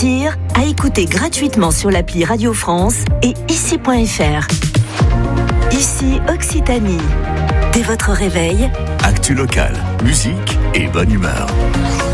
Avertir, à écouter gratuitement sur l'appli Radio France et ici.fr. Ici Occitanie. Dès votre réveil, actu locale, musique et bonne humeur.